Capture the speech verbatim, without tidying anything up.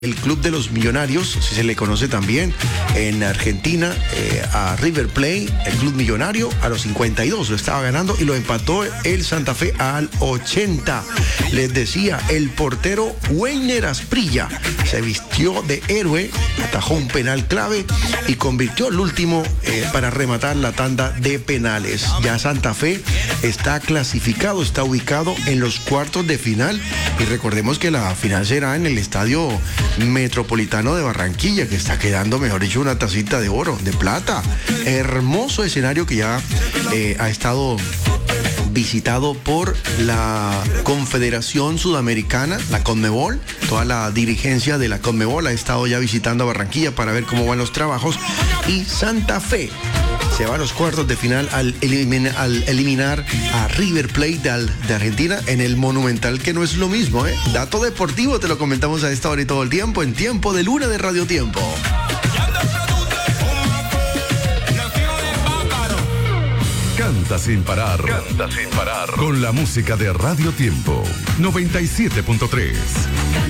El Club de los Millonarios, así se le conoce también en Argentina, eh, a River Plate, el Club Millonario, a los cincuenta y dos lo estaba ganando y lo empató el Santa Fe al ochenta. Les decía, el portero Weiner Asprilla se vistió de héroe, atajó un penal clave y convirtió el último eh, para rematar la tanda de penales. Ya Santa Fe está clasificado, está ubicado en los cuartos de final y recordemos que la final será en el estadio Metropolitano de Barranquilla, que está quedando, mejor dicho, una tacita de oro, de plata. Hermoso escenario que ya eh, ha estado visitado por la Confederación Sudamericana, la Conmebol. Toda la dirigencia de la Conmebol ha estado ya visitando Barranquilla para ver cómo van los trabajos. Y Santa Fe se va a los cuartos de final al, elimin- al eliminar a River Plate de, de Argentina en el Monumental, que no es lo mismo, ¿eh? Dato deportivo, te lo comentamos a esta hora y todo el tiempo, en Tiempo de Luna de Radio Tiempo. Canta sin parar. Canta sin parar. Con la música de Radio Tiempo. noventa y siete punto tres.